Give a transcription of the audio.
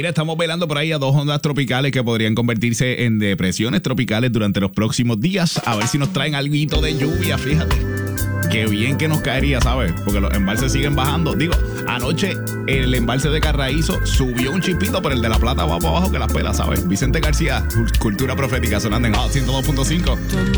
Mira, estamos velando por ahí a 2 ondas tropicales que podrían convertirse en depresiones tropicales durante los próximos días. A ver si nos traen alguito de lluvia, fíjate. Qué bien que nos caería, ¿sabes? Porque los embalses siguen bajando. Digo, anoche el embalse de Carraízo subió un chispito, pero el de La Plata va para abajo que las pelas, ¿sabes? Vicente García, Cultura Profética, sonando en Hot 102.5.